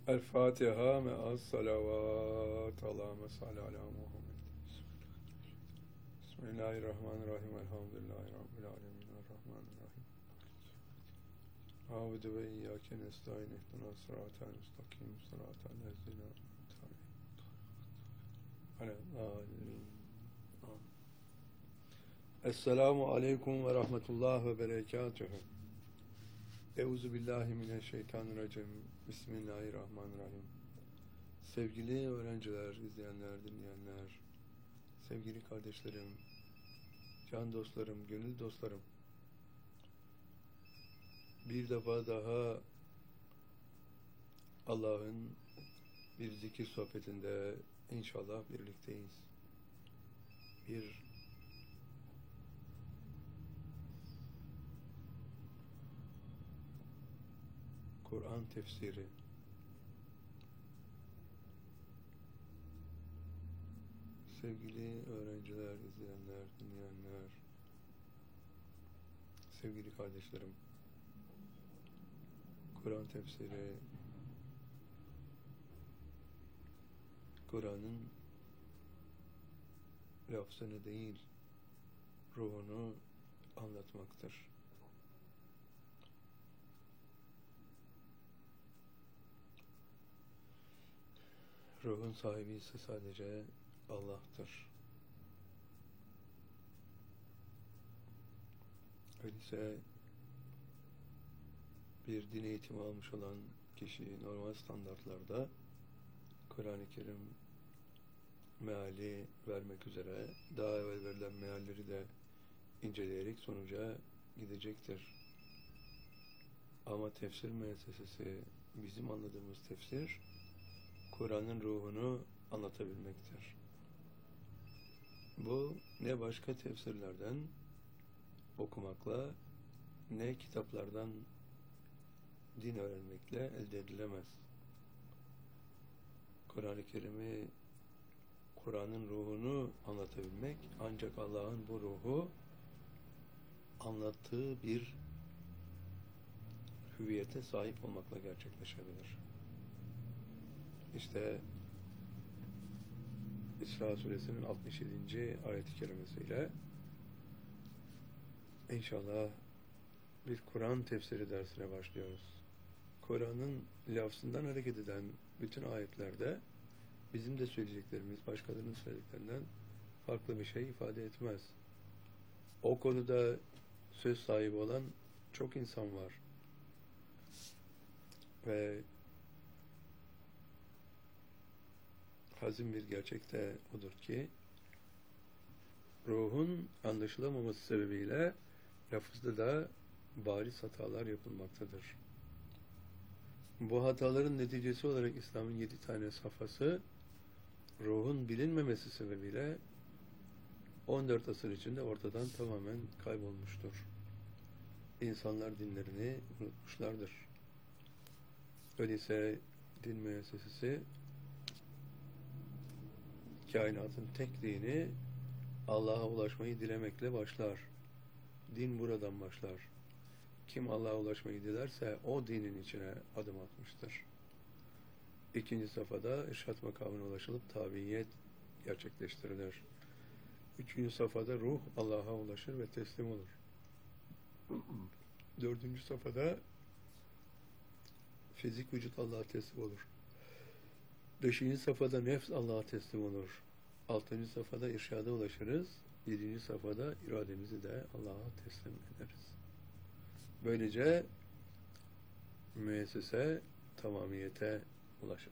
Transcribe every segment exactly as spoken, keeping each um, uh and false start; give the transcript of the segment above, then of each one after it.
El Fatiha me'as salavat. Allahümme salli ala Muhammed. Bismillahirrahmanirrahim. Elhamdülillahi Rabbil alemin. Errahmanirrahim. A'udu ve iyyâke nestaîn. İhdina sıratal müstakim. Sıratal lezîne en'amte Esselamu aleyküm ve rahmetullah ve berekatühü. Euzu billahi mineşşeytanirracim. Bismillahirrahmanirrahim. Sevgili öğrenciler, izleyenler, dinleyenler, sevgili kardeşlerim, can dostlarım, gönül dostlarım, bir defa daha Allah'ın bir zikir sohbetinde inşallah birlikteyiz. Bir Kur'an tefsiri, sevgili öğrenciler, izleyenler, dinleyenler, sevgili kardeşlerim, Kur'an tefsiri, Kur'an'ın lafzını değil, ruhunu anlatmaktır. Ruhun sahibi ise sadece Allah'tır. Öyleyse bir din eğitimi almış olan kişi normal standartlarda Kur'an-ı Kerim meali vermek üzere daha evvel verilen mealleri de inceleyerek sonuca gidecektir. Ama tefsir müessesesi, bizim anladığımız tefsir, Kur'an'ın ruhunu anlatabilmektir. Bu ne başka tefsirlerden okumakla ne kitaplardan din öğrenmekle elde edilemez. Kur'an-ı Kerim'i, Kur'an'ın ruhunu anlatabilmek ancak Allah'ın bu ruhu anlattığı bir hüviyete sahip olmakla gerçekleşebilir. İşte İsra suresinin altmış yedinci ayet-i kerimesiyle inşallah bir Kur'an tefsiri dersine başlıyoruz. Kur'an'ın lafzından hareket eden bütün ayetlerde bizim de söyleyeceklerimiz başkalarının söylediklerinden farklı bir şey ifade etmez. O konuda söz sahibi olan çok insan var. Ve hazin bir gerçek de odur ki ruhun anlaşılamaması sebebiyle lafızda da bariz hatalar yapılmaktadır. Bu hataların neticesi olarak İslam'ın yedi tane safhası ruhun bilinmemesi sebebiyle on dört asır içinde ortadan tamamen kaybolmuştur. İnsanlar dinlerini unutmuşlardır. Öyleyse din müessesesi kainatın tek dini Allah'a ulaşmayı dilemekle başlar. Din buradan başlar. Kim Allah'a ulaşmayı dilerse o dinin içine adım atmıştır. İkinci safhada irşad makamına ulaşılıp tabiyet gerçekleştirilir. Üçüncü safhada ruh Allah'a ulaşır ve teslim olur. Dördüncü safhada fizik vücut Allah'a teslim olur. Beşinci safhada nefs Allah'a teslim olur. Altıncı safhada irşada ulaşırız. Yedinci safhada irademizi de Allah'a teslim ederiz. Böylece müessese tamamiyete ulaşır.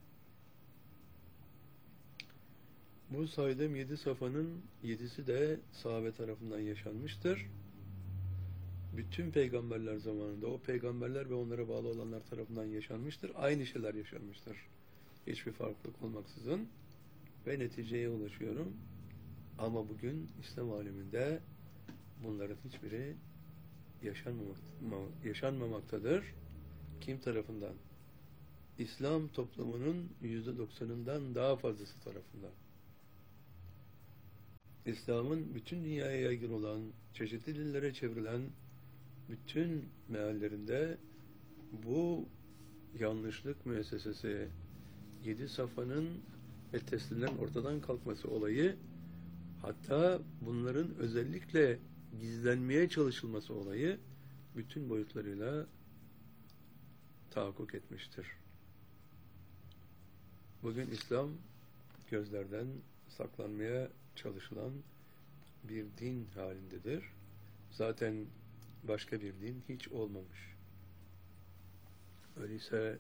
Bu saydığım yedi safhanın yedisi de sahabe tarafından yaşanmıştır. Bütün peygamberler zamanında o peygamberler ve onlara bağlı olanlar tarafından yaşanmıştır. Aynı şeyler yaşanmıştır. Hiçbir farklılık olmaksızın ve neticeye ulaşıyorum. Ama bugün İslam aleminde bunların hiçbiri yaşanmamak, yaşanmamaktadır. Kim tarafından? İslam toplumunun yüzde doksanından daha fazlası tarafından. İslam'ın bütün dünyaya yaygın olan, çeşitli dillere çevrilen bütün meallerinde bu yanlışlık müessesesi, yedi safanın ve teslimlerin ortadan kalkması olayı, hatta bunların özellikle gizlenmeye çalışılması olayı bütün boyutlarıyla tahakkuk etmiştir. Bugün İslam gözlerden saklanmaya çalışılan bir din halindedir. Zaten başka bir din hiç olmamış. Öyleyse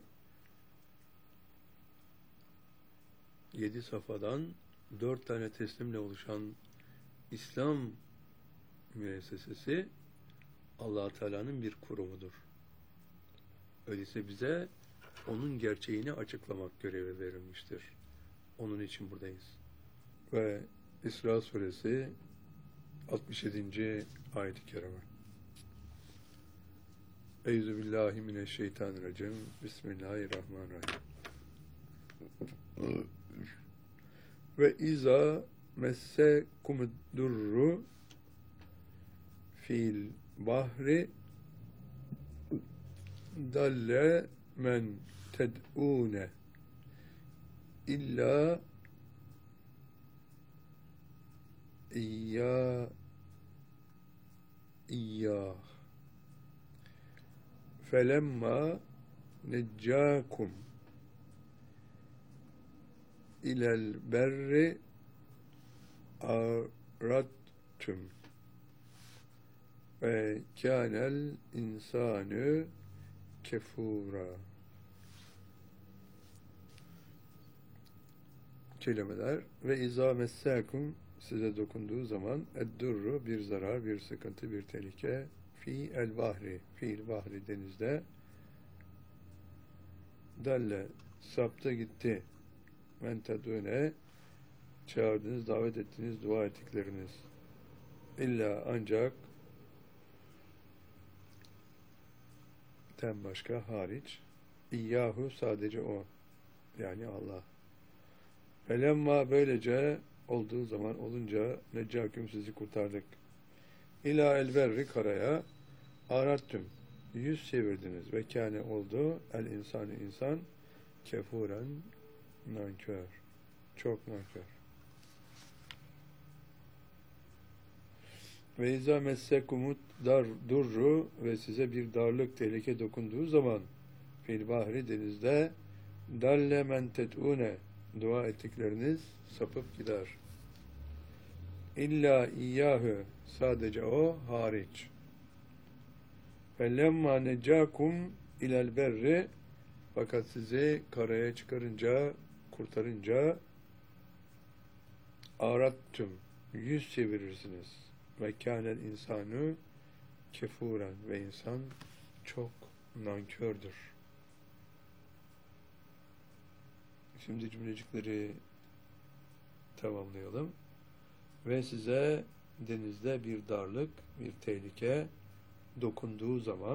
yedi safadan dört tane teslimle oluşan İslam müessesesi Allah Teala'nın bir kurumudur. Öyleyse bize onun gerçeğini açıklamak görevi verilmiştir. Onun için buradayız. Ve İsra suresi altmış yedinci ayet-i kerime. Euzubillahimineşşeytanirracim. Bismillahirrahmanirrahim. Ve izâ messekumud-durru fil bahri dalle men ted'ûne illa İyyâ İyyâh felemma neccâkum ilel berri aradtum ve kânel insânü kefûrâ. Kelimeler ve izâ messâkum, size dokunduğu zaman eddurru, bir zarar, bir sıkıntı, bir tehlike, fi el bahri, fiil bahri, denizde, dalle, saptı gitti, men tedûne, çağırdınız, davet ettiniz, dua ettikleriniz, illa ancak, ten başka hariç, İyyahu, sadece o, yani Allah. Felemma, böylece olduğu zaman, olunca, neccâküm, sizi kurtardık. İlâ elberri, karaya, arattüm, yüz çevirdiniz ve kâne oldu, el insanı insan, kefuren, nankör, çok nankör. Ve izâ messekumut dar durru, ve size bir darlık, tehlike dokunduğu zaman, fil bahri, denizde, dalle men ted'ûne, dua ettikleriniz sapıp gider. İlla iyyâhü, sadece o hariç. Fellemma neccâkum ilel berri, fakat sizi karaya çıkarınca, kurtarınca, arattüm, yüz çevirirsiniz. Ve kânel insanı kefuren, ve insan çok nankördür. Şimdi cümlecikleri tamamlayalım. Ve size denizde bir darlık, bir tehlike dokunduğu zaman,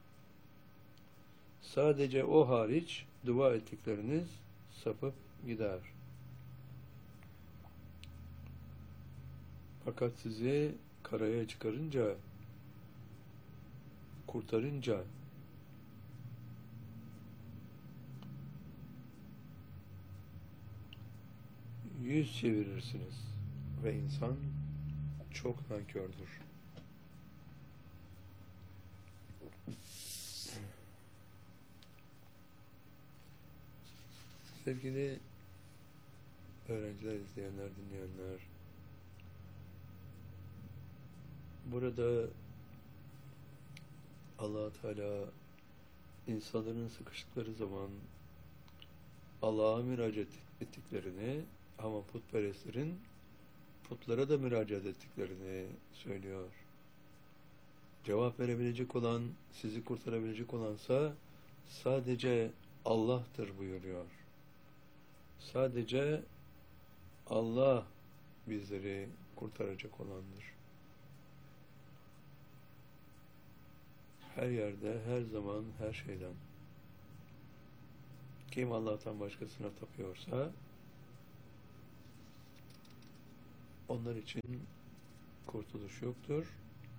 sadece o hariç dua ettikleriniz sapıp gider. Fakat sizi karaya çıkarınca, kurtarınca, yüz çevirirsiniz ve insan çok nankördür. Sevgili öğrenciler, izleyenler, dinleyenler, burada Allah Teala insanların sıkıştıkları zaman Allah'a müracaat ettiklerini, ama putperestlerin putlara da müracaat ettiklerini söylüyor. Cevap verebilecek olan, sizi kurtarabilecek olansa sadece Allah'tır buyuruyor. Sadece Allah bizleri kurtaracak olandır. Her yerde, her zaman, her şeyden. Kim Allah'tan başkasına tapıyorsa, onlar için kurtuluş yoktur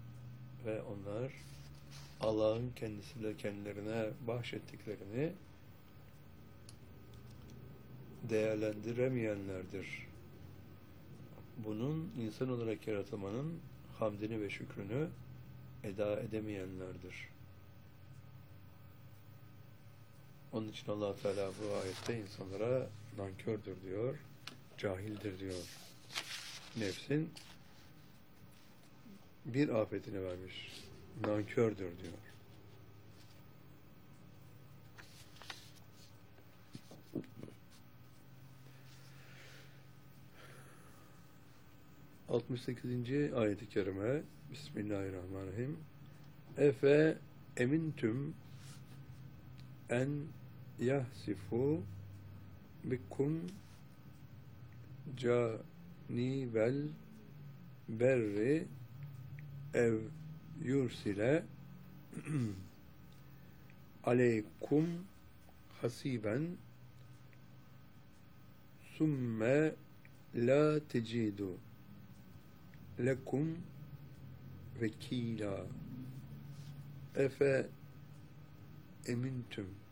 ve onlar Allah'ın kendisiyle kendilerine bahşettiklerini değerlendiremeyenlerdir. Bunun insan olarak yaratılmanın hamdini ve şükrünü eda edemeyenlerdir. Onun için Allah Teala bu ayette insanlara nankördür diyor, cahildir diyor. Nefsin bir afetini vermiş, nankördür diyor. altmış sekizinci ayet-i kerime. Bismillahirrahmanirrahim. Efe emintüm en yahsifu bikum canivel berri ev yursile aleykum hasiben summe la tecidu lekum vekila. Efe emintüm